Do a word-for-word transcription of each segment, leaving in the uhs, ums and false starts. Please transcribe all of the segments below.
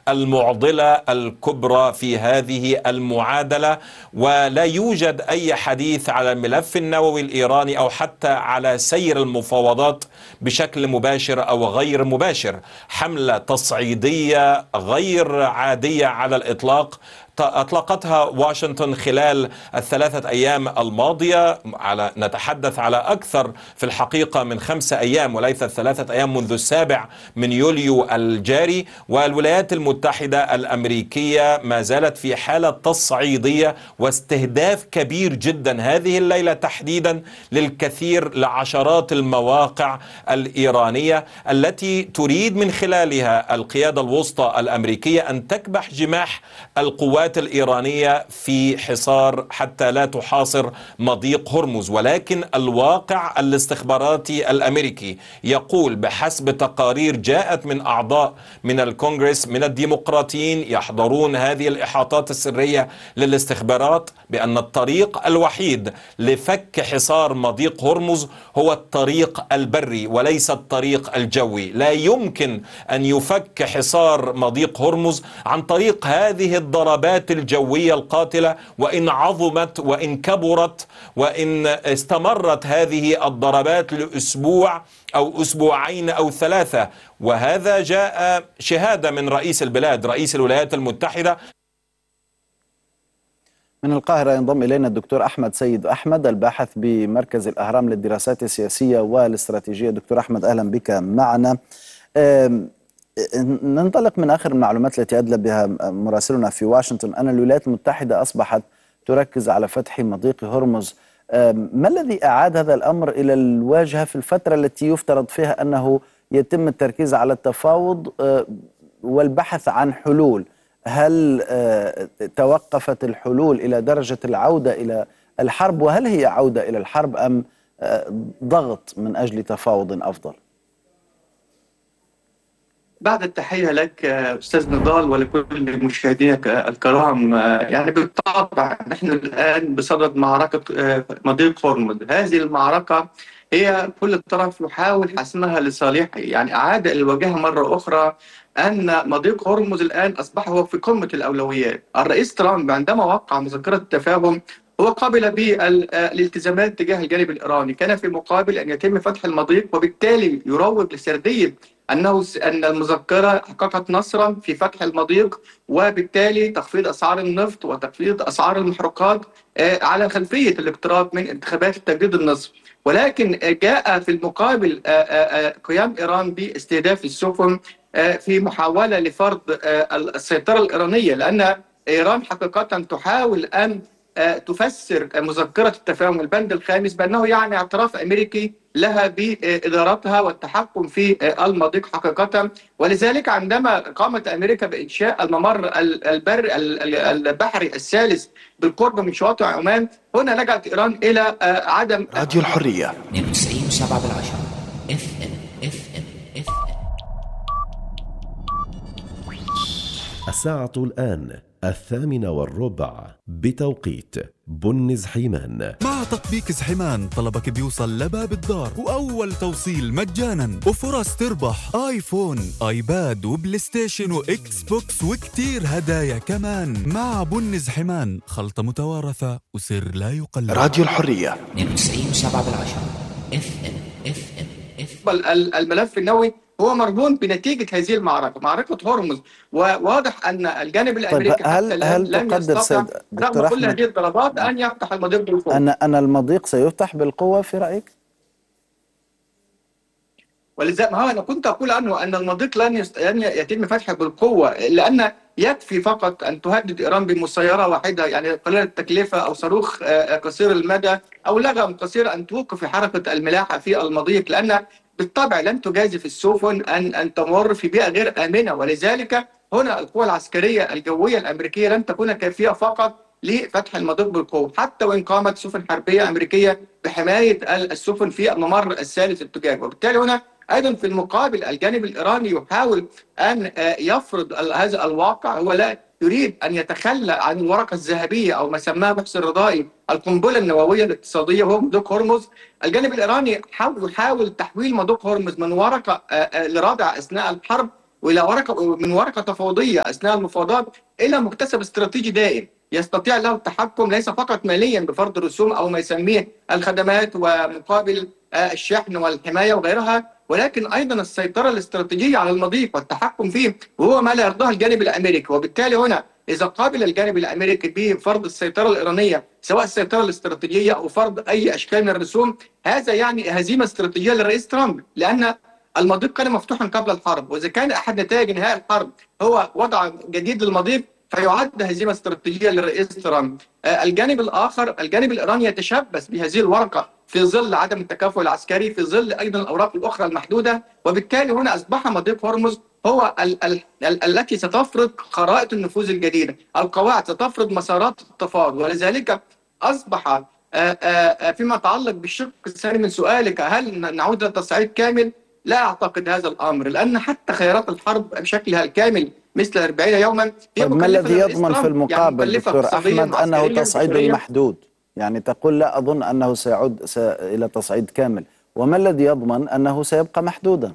المعضلة الكبرى في هذه المعادلة، ولا يوجد أي حديث على الملف النووي الإيراني أو حتى على سير المفاوضات بشكل مباشر أو غير مباشر. حملة تصعيدية غير عادية على الإطلاق أطلقتها واشنطن خلال الثلاثة أيام الماضية. على نتحدث على أكثر في الحقيقة من خمسة أيام وليس الثلاثة أيام منذ السابع من يوليو الجاري. والولايات المتحدة الأمريكية ما زالت في حالة تصعيدية واستهداف كبير جدا هذه الليلة تحديدا للكثير لعشرات المواقع الإيرانية التي تريد من خلالها القيادة الوسطى الأمريكية أن تكبح جماح القوات الإيرانية في حصار حتى لا تحاصر مضيق هرمز. ولكن الواقع الاستخباراتي الأمريكي يقول بحسب تقارير جاءت من أعضاء من الكونغرس من الديمقراطيين يحضرون هذه الإحاطات السرية للاستخبارات بأن الطريق الوحيد لفك حصار مضيق هرمز هو الطريق البري وليس الطريق الجوي. لا يمكن أن يفك حصار مضيق هرمز عن طريق هذه الضربات الجوية القاتلة، وإن عظمت وإن كبرت وإن استمرت هذه الضربات لأسبوع أو أسبوعين أو ثلاثة. وهذا جاء شهادة من رئيس البلاد رئيس الولايات المتحدة. من القاهرة ينضم إلينا الدكتور أحمد سيد أحمد الباحث بمركز الأهرام للدراسات السياسية والاستراتيجية. دكتور أحمد أهلا بك معنا. ننطلق من آخر المعلومات التي أدلى بها مراسلنا في واشنطن أن الولايات المتحدة أصبحت تركز على فتح مضيق هرمز. ما الذي أعاد هذا الأمر إلى الواجهة في الفترة التي يفترض فيها أنه يتم التركيز على التفاوض والبحث عن حلول؟ هل توقفت الحلول إلى درجة العودة إلى الحرب، وهل هي عودة إلى الحرب أم ضغط من أجل تفاوض أفضل؟ بعد التحية لك أستاذ نضال ولكل مشاهدينك الكرام. يعني بالطبع نحن الآن بصدد معركة مضيق هرمز. هذه المعركة هي كل طرف يحاول حسمها لصالحه، يعني أعاد الواجهة مرة أخرى أن مضيق هرمز الآن أصبح هو في قمة الأولويات. الرئيس ترامب عندما وقع مذكرة التفاهم هو قابل بالالتزامات تجاه الجانب الإيراني، كان في مقابل أن يتم فتح المضيق، وبالتالي يروج لسردية أنه أن المذكرة حققت نصرا في فتح المضيق وبالتالي تخفيض أسعار النفط وتخفيض أسعار المحروقات على خلفية الاقتراب من انتخابات التجديد النصفي. ولكن جاء في المقابل قيام إيران باستهداف السفن في محاولة لفرض السيطرة الإيرانية، لأن إيران حقيقة تحاول أن تفسر مذكرة التفاهم البند الخامس بأنه يعني اعتراف أمريكي لها بإدارتها والتحكم في المضيق حقيقة. ولذلك عندما قامت أمريكا بإنشاء الممر البر البحري الثالث بالقرب من شواطئ عمان، هنا لجأت إيران إلى عدم راديو الحرية اثنين وتسعين وسبعة بالعشرة اف ام اف ام اف ام. الساعة الآن الثامنة والربع بتوقيت بن زحيمان. مع تطبيق زحيمان طلبك بيوصل لباب الدار وأول توصيل مجانا وفرص تربح آيفون آيباد وبلاي ستيشن وإكس بوكس وكتير هدايا كمان. مع بن زحيمان خلطة متوارثة وسر لا يقلد. راديو الحرية اثنين وتسعين وسبعة بالعشرة اف ام اف ام اف ام. الملف النووي هو مرهون بنتيجة هذه المعركة، معركة هرمز، وواضح أن الجانب الأمريكي طيب هل حتى هل لم تقدر يستطع سيد دكتور رغم كل أحمد هذه الضربات أن يفتح المضيق بالقوة؟ أن أن المضيق سيفتح بالقوة في رأيك؟ ولذلك ما هو أنا كنت أقول عنه أن المضيق لن يست... لن يتم فتحه بالقوة، لأن يكفي فقط أن تهدد إيران بمسيرة واحدة يعني قليلة التكلفة أو صاروخ قصير المدى أو لغم قصير أن توقف حركة الملاحة في المضيق، لأن بالطبع لن تجازف السفن أن أن تمر في بيئة غير آمنة. ولذلك هنا القوى العسكرية الجوية الأمريكية لن تكون كافية فقط لفتح المضيق بالقوة، حتى وإن قامت سفن حربية أمريكية بحماية السفن في الممر الثالث التجاري. وبالتالي هنا أيضا في المقابل الجانب الإيراني يحاول أن يفرض هذا الواقع. هو لا يريد أن يتخلى عن الورقة الذهبية أو ما سماه محسن رضائي القنبلة النووية الاقتصادية وهو مضيق هرمز. الجانب الإيراني يحاول تحويل مضيق هرمز من ورقة لردع أثناء الحرب والى ورقه من ورقه تفاوضيه اثناء المفاوضات الى مكتسب استراتيجي دائم يستطيع له التحكم ليس فقط ماليا بفرض رسوم او ما يسميه الخدمات ومقابل الشحن والحمايه وغيرها، ولكن ايضا السيطره الاستراتيجيه على المضيق والتحكم فيه، وهو ما لا يرضاه الجانب الامريكي. وبالتالي هنا اذا قابل الجانب الامريكي بفرض السيطره الايرانيه سواء السيطره الاستراتيجيه او فرض اي اشكال من الرسوم، هذا يعني هزيمه استراتيجيه للرئيس ترامب، لان المضيق كان مفتوحا قبل الحرب، واذا كان احد نتائج انهاء الحرب هو وضع جديد للمضيق فيعد هزيمه استراتيجيه للرئيس ترامب. الجانب الاخر الجانب الايراني يتشبث بهذه الورقه في ظل عدم التكافؤ العسكري، في ظل ايضا الاوراق الاخرى المحدوده، وبالتالي هنا اصبح مضيق هرمز هو ال ال ال التي ستفرض خرائط النفوذ الجديده، القواعد ستفرض مسارات التفاوض. ولذلك اصبح آآ آآ فيما يتعلق بالشق الثاني من سؤالك هل نعود لتصعيد كامل؟ لا اعتقد هذا الامر، لان حتى خيارات الحرب بشكلها الكامل مثل أربعين يوما هي طيب ما الذي يضمن في المقابل يعني دكتور احمد انه تصعيد محدود؟ يعني تقول لا اظن انه سيعود الى تصعيد كامل، وما الذي يضمن انه سيبقى محدودا؟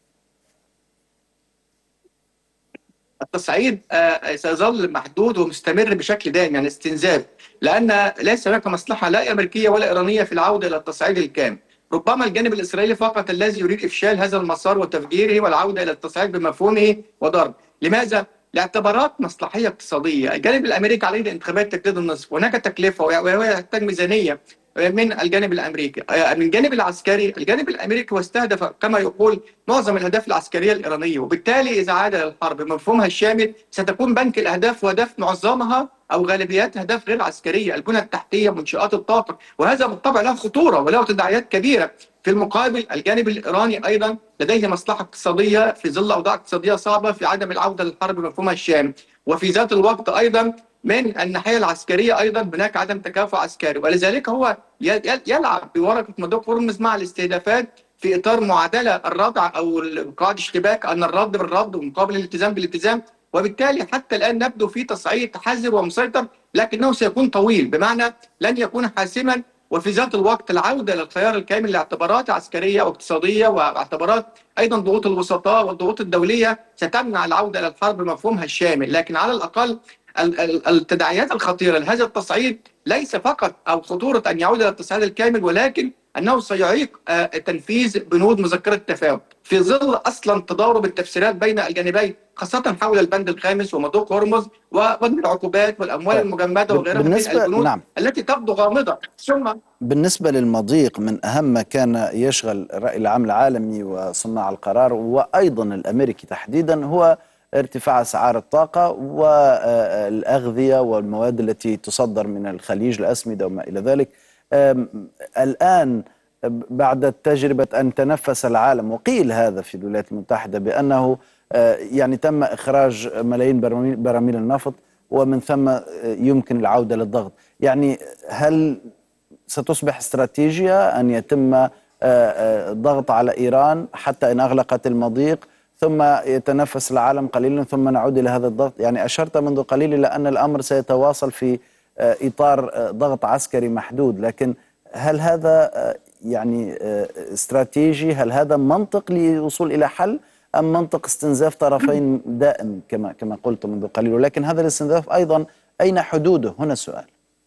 التصعيد سيظل محدود ومستمر بشكل دائم، يعني استنزاف، لان ليس هناك مصلحه لا امريكيه ولا ايرانيه في العوده الى التصعيد الكامل. ربما الجانب الاسرائيلي فقط الذي يريد افشال هذا المسار وتفجيره والعوده الى التصعيد بمفهومه وضرب. لماذا؟ لاعتبارات مصلحيه اقتصاديه. الجانب الامريكي عليه انتخابات تجديد النصف، هناك تكلفه وهي تحتاج ميزانيه من الجانب الامريكي. من الجانب العسكري الجانب الامريكي واستهدف كما يقول معظم الاهداف العسكريه الايرانيه، وبالتالي اذا عاد الحرب بمفهومها الشامل ستكون بنك الاهداف واهداف معظمها او غالبيات اهداف غير عسكريه، البنى التحتيه، منشات الطاقه، وهذا بالطبع له خطوره وله تداعيات كبيره. في المقابل الجانب الايراني ايضا لديه مصلحه اقتصاديه في ظل اوضاع اقتصاديه صعبه في عدم العوده للحرب بمفهومها الشامل، وفي ذات الوقت ايضا من الناحيه العسكريه ايضا هناك عدم تكافؤ عسكري، ولذلك هو يلعب بورقه مضيق هرمز مع الاستهدافات في اطار معادله الردع او قواعد اشتباك، ان الرد بالرد ومقابل الالتزام بالالتزام. وبالتالي حتى الان نبدو في تصعيد حذر ومسيطر، لكنه سيكون طويل، بمعنى لن يكون حاسما، وفي ذات الوقت العوده للخيار الكامل لاعتبارات عسكريه واقتصاديه واعتبارات ايضا ضغوط الوسطاء والضغوط الدوليه ستمنع العوده الى الحرب بمفهومها الشامل. لكن على الاقل التداعيات الخطيره لهذا التصعيد ليس فقط او خطوره ان يعود الى التصعيد الكامل، ولكن انه سيعيق تنفيذ بنود مذكره التفاهم في ظل اصلا تضارب التفسيرات بين الجانبين، خاصه حول البند الخامس ومضيق هرمز وبند العقوبات والاموال المجمده وغيرها من البنود نعم. التي تبدو غامضه. ثم بالنسبه للمضيق، من اهم ما كان يشغل الراي العام العالمي وصناع القرار وايضا الامريكي تحديدا هو ارتفاع اسعار الطاقه والاغذيه والمواد التي تصدر من الخليج، الاسمده وما الى ذلك. الان بعد تجربه ان تنفس العالم، وقيل هذا في الولايات المتحده بانه يعني تم اخراج ملايين براميل النفط ومن ثم يمكن العوده للضغط، يعني هل ستصبح استراتيجيه ان يتم الضغط على ايران حتى ان اغلقت المضيق ثم يتنفس العالم قليلا ثم نعود إلى هذا الضغط؟ يعني أشرت منذ قليل إلى أن الأمر سيتواصل في إطار ضغط عسكري محدود، لكن هل هذا يعني استراتيجي؟ هل هذا منطق للوصول إلى حل أم منطق استنزاف طرفين دائم كما كما قلت منذ قليل؟ ولكن هذا الاستنزاف أيضا أين حدوده؟ هنا السؤال.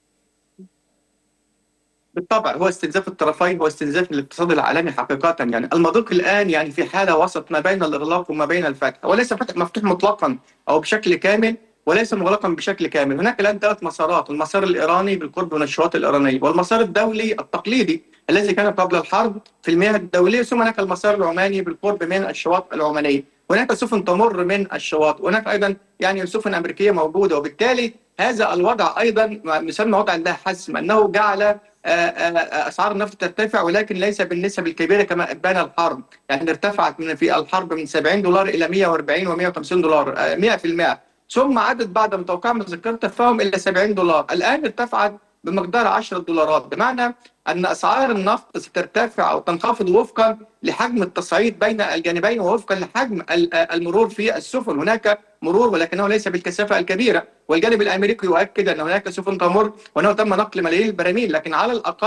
بالطبع هو استنزاف الطرفين، هو استنزاف الاقتصاد العالمي حقيقة. يعني المضيق الآن يعني في حالة وسط ما بين الإغلاق وما بين الفتح، وليس فتح مفتوح مطلقا أو بشكل كامل وليس مغلقا بشكل كامل. هناك الآن ثلاث مسارات: المسار الإيراني بالقرب من الشواطئ الإيرانية، والمسار الدولي التقليدي الذي كان قبل الحرب في المياه الدولية، ثم هناك المسار العماني بالقرب من الشواطئ العمانية. هناك سفن تمر من الشواطئ، وهناك أيضا يعني سفن أمريكية موجودة، وبالتالي هذا الوضع أيضا يسمى وضع لا حسم، أنه جعل اسعار النفط ترتفع، ولكن ليس بالنسب الكبيره كما ابان الحرب. يعني ارتفعت من في الحرب من سبعين دولار الى مئة وأربعين ومئة وخمسين دولار مئة في المئة، ثم عادت بعد ما توقع مذكره التفاهم الى سبعين دولار، الان ارتفعت بمقدار عشرة دولارات، بمعنى ان اسعار النفط سترتفع او تنخفض وفقا لحجم التصعيد بين الجانبين ووفقا لحجم المرور في السفن. هناك مرور ولكنه ليس بالكثافه الكبيره، والجانب الامريكي يؤكد ان هناك سفن تمر وانه تم نقل ملايين البراميل، لكن على الاقل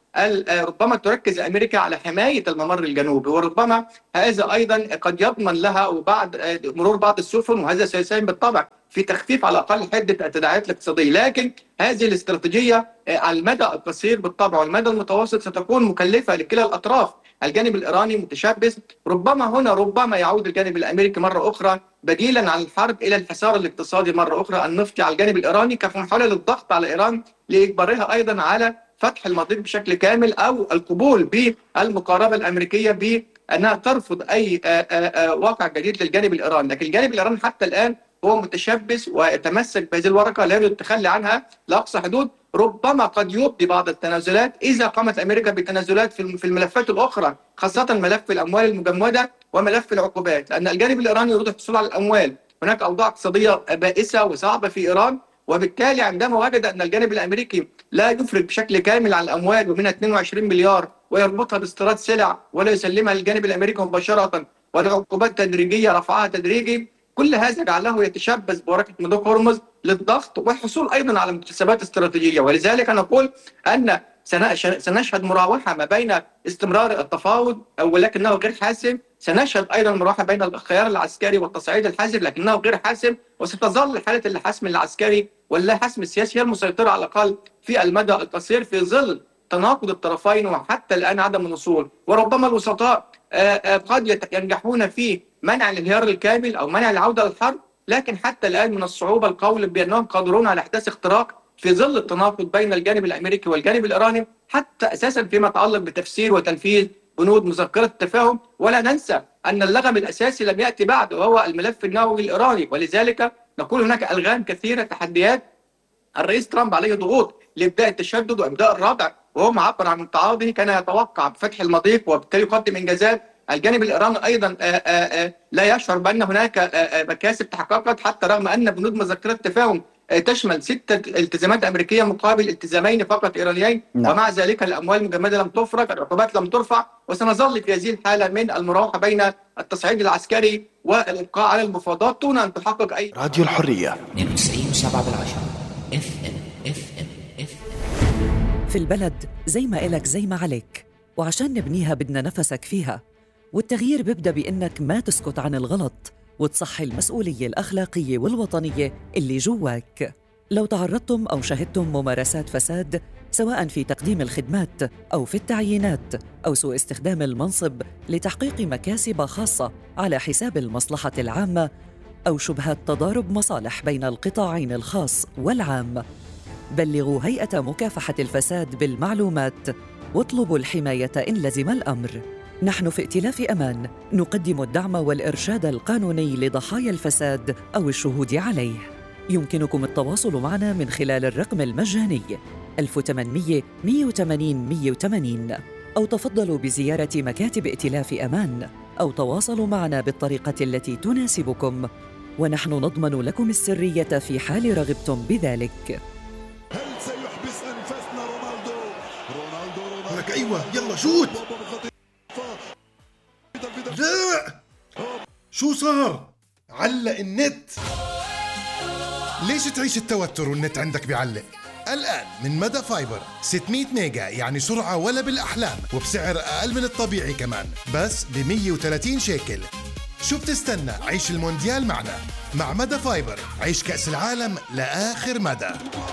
ربما تركز أمريكا على حماية الممر الجنوبي، وربما هذا أيضا قد يضمن لها وبعد مرور بعض السفن، وهذا سيساهم بالطبع في تخفيف على الأقل حدة التداعيات الاقتصادية. لكن هذه الاستراتيجية على المدى القصير بالطبع والمدى المتوسط ستكون مكلفة لكلا الأطراف. الجانب الإيراني متشبث، ربما هنا ربما يعود الجانب الأمريكي مرة أخرى بديلا عن الحرب إلى الحصار الاقتصادي مرة أخرى النفطي على الجانب الإيراني كمحاولة للضغط على إيران لإجبارها أيضا على فتح المضيق بشكل كامل، أو القبول بالمقاربة الأمريكية بأنها ترفض أي واقع جديد للجانب الإيراني. لكن الجانب الإيراني حتى الآن هو متشبث ويتمسك بهذه الورقة، لا يريد التخلي عنها لأقصى حدود. ربما قد يبدي بعض التنازلات إذا قامت أمريكا بالتنازلات في الملفات الأخرى، خاصة ملف الأموال المجمدة وملف العقوبات، لأن الجانب الإيراني يريد الحصول على الأموال. هناك أوضاع اقتصادية بائسة وصعبة في إيران، وبالتالي عندما وجد أن الجانب الأمريكي لا يفرق بشكل كامل عن الأموال ومنها اثنين وعشرين مليار ويربطها باستيراد سلع ولا يسلمها للجانب الأمريكي مباشرة، والعقوبات تدريجية رفعها تدريجي، كل هذا جعله يتشبث بورقة مضيق هرمز للضغط والحصول أيضا على مكتسبات استراتيجية. ولذلك نقول أن سنشهد مراوحة ما بين استمرار التفاوض ولكنه غير حاسم، سنشهد أيضا مراوحة بين الخيار العسكري والتصعيد الحذر لكنه غير حاسم، وستظل حالة الحسم العسكري واللا حسم السياسي هي المسيطرة على الأقل في المدى القصير في ظل تناقض الطرفين وحتى الآن عدم الوصول. وربما الوسطاء قد ينجحون في منع الانهيار الكامل أو منع العودة للحرب، لكن حتى الآن من الصعوبة القول بأنهم قادرون على إحداث اختراق في ظل التناقض بين الجانب الأمريكي والجانب الإيراني، حتى أساسا فيما يتعلق بتفسير وتنفيذ بنود مذكرة التفاهم. ولا ننسى أن اللغم الأساسي لم يأتي بعد وهو الملف النووي الإيراني، ولذلك نقول هناك ألغام كثيرة، تحديات. الرئيس ترامب عليه ضغوط لإبداء التشدد وإبداء الردع، وهو معبر عن تعاطيه كان يتوقع بفتح المضيق وبالتالي يقدم إنجازات. الجانب الإيراني أيضا آآ آآ لا يشعر بأن هناك مكاسب تحققت، حتى رغم أن بنود مذكرة التفاهم تشمل ستة التزامات أمريكية مقابل التزامين فقط إيرانيين. نعم. ومع ذلك الأموال المجمدة لم تفرق، العقوبات لم ترفع، وسنظل في هذه الحالة من المراوحة بين التصعيد العسكري والإبقاء على المفاوضات دون أن تحقق أي. راديو الحرية اثنين وتسعين فاصلة سبعة بالعشرة اف ام اف ام اف في البلد زي ما إلك زي ما عليك، وعشان نبنيها بدنا نفسك فيها، والتغيير بيبدأ بإنك ما تسكت عن الغلط وتصحي المسؤولية الأخلاقية والوطنية اللي جواك. لو تعرضتم أو شهدتم ممارسات فساد سواء في تقديم الخدمات أو في التعيينات أو سوء استخدام المنصب لتحقيق مكاسب خاصة على حساب المصلحة العامة أو شبهات تضارب مصالح بين القطاعين الخاص والعام، بلغوا هيئة مكافحة الفساد بالمعلومات واطلبوا الحماية إن لزم الأمر. نحن في ائتلاف أمان نقدم الدعم والإرشاد القانوني لضحايا الفساد أو الشهود عليه. يمكنكم التواصل معنا من خلال الرقم المجاني ألف وثمانمئة مئة وثمانين مئة وثمانين، أو تفضلوا بزيارة مكاتب ائتلاف أمان، أو تواصلوا معنا بالطريقة التي تناسبكم، ونحن نضمن لكم السرية في حال رغبتم بذلك. هل سيحبس أنفاسنا رونالدو؟ رونالدو رونالدو لك أيوة يلا شوت. لا شو صار؟ علق النت. ليش تعيش التوتر والنت عندك بيعلق؟ الآن من مدى فايبر ستمئة ميجا، يعني سرعة ولا بالأحلام، وبسعر أقل من الطبيعي كمان، بس ب مئة وثلاثين شيكل. شو بتستنى؟ عيش المونديال معنا. مع مدى فايبر عيش كأس العالم لآخر مدى.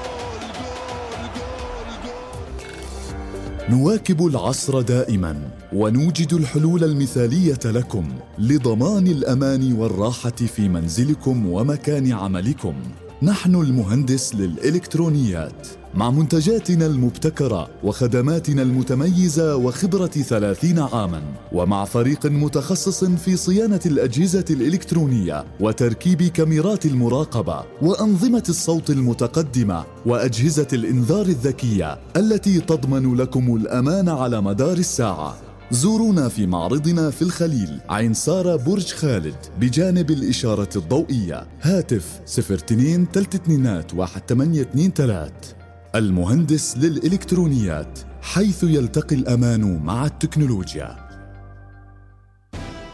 نواكب العصر دائما ونوجد الحلول المثالية لكم لضمان الأمان والراحة في منزلكم ومكان عملكم. نحن المهندس للإلكترونيات، مع منتجاتنا المبتكرة وخدماتنا المتميزة وخبرة ثلاثين عاماً، ومع فريق متخصص في صيانة الأجهزة الإلكترونية وتركيب كاميرات المراقبة وأنظمة الصوت المتقدمة وأجهزة الإنذار الذكية التي تضمن لكم الأمان على مدار الساعة. زورونا في معرضنا في الخليل عين سارة برج خالد بجانب الإشارة الضوئية. هاتف صفر اثنين ثلاثة اثنين واحد ثمانية اثنين ثلاثة. المهندس للإلكترونيات، حيث يلتقي الأمان مع التكنولوجيا.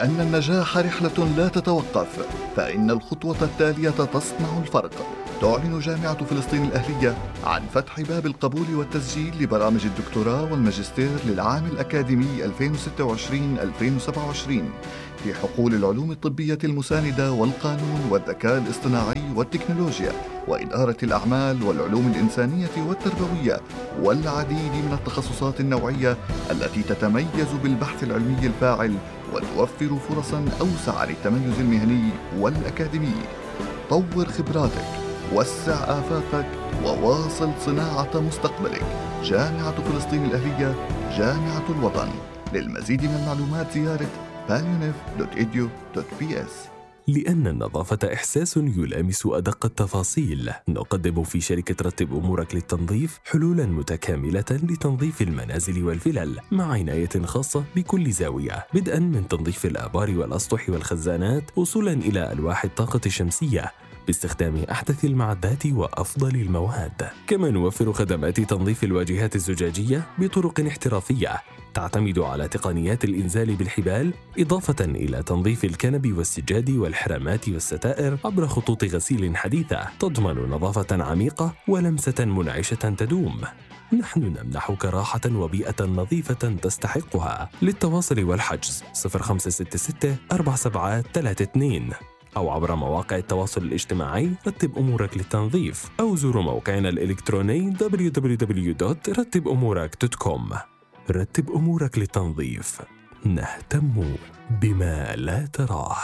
لأن النجاح رحلة لا تتوقف، فإن الخطوة التالية تصنع الفرق. تعلن جامعة فلسطين الأهلية عن فتح باب القبول والتسجيل لبرامج الدكتوراه والماجستير للعام الأكاديمي ألفين وستة وعشرين ألفين وسبعة وعشرين في حقول العلوم الطبية المساندة والقانون والذكاء الاصطناعي والتكنولوجيا وإدارة الأعمال والعلوم الإنسانية والتربوية والعديد من التخصصات النوعية التي تتميز بالبحث العلمي الفاعل وتوفر فرصاً أوسع للتميز المهني والأكاديمي. طور خبراتك، وسع آفاقك، وواصل صناعة مستقبلك. جامعة فلسطين الأهلية، جامعة الوطن. للمزيد من المعلومات زيارة باليونيف دوت إي دي يو دوت بي إس. لأن النظافة إحساس يلامس أدق التفاصيل، نقدم في شركة رتب أمورك للتنظيف حلولاً متكاملة لتنظيف المنازل والفلل مع عناية خاصة بكل زاوية، بدءاً من تنظيف الآبار والأسطح والخزانات وصولاً إلى ألواح الطاقة الشمسية باستخدام أحدث المعدات وأفضل المواد. كما نوفر خدمات تنظيف الواجهات الزجاجية بطرق احترافية تعتمد على تقنيات الإنزال بالحبال، إضافة إلى تنظيف الكنب والسجاد والحرامات والستائر عبر خطوط غسيل حديثة تضمن نظافة عميقة ولمسة منعشة تدوم. نحن نمنحك راحة وبيئة نظيفة تستحقها. للتواصل والحجز صفر خمسة ستة ستة أربعة سبعة ثلاثة اثنين أو عبر مواقع التواصل الاجتماعي رتب أمورك للتنظيف، أو زوروا موقعنا الإلكتروني دبليو دبليو دبليو دوت رتب أمورك دوت كوم. رتب أمورك للتنظيف، نهتم بما لا تراه.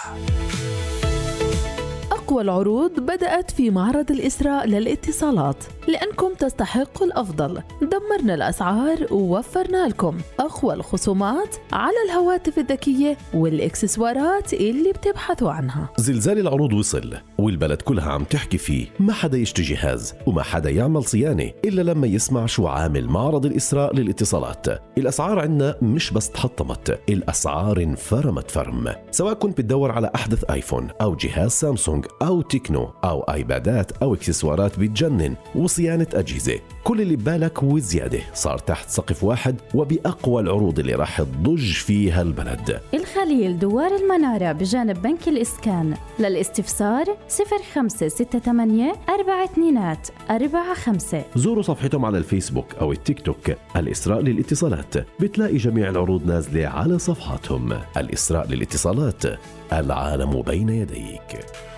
أقوى العروض بدأت في معرض الإسراء للاتصالات، لأنكم تستحقوا الأفضل. دمرنا الأسعار ووفرنا لكم أقوى الخصومات على الهواتف الذكية والإكسسوارات اللي بتبحثوا عنها. زلزال العروض وصل والبلد كلها عم تحكي فيه. ما حدا يشتري جهاز وما حدا يعمل صيانة إلا لما يسمع شو عامل معرض الإسراء للاتصالات. الأسعار عندنا مش بس تحطمت، الأسعار انفرمت فرم. سواء كنت بتدور على أحدث آيفون أو جهاز سامسونج أو تكنو أو آيبادات أو إكسسوارات بتجنن وصيانة أجهزة، كل اللي ببالك وزيادة صار تحت سقف واحد وبأقوى العروض اللي راح تضج فيها البلد. الخليل دوار المنارة بجانب بنك الإسكان. للاستفسار صفر خمسة ستة ثمانية أربعة اثنين أربعة خمسة. زوروا صفحتهم على الفيسبوك أو التيك توك الإسراء للاتصالات، بتلاقي جميع العروض نازلة على صفحاتهم. الإسراء للاتصالات، العالم بين يديك.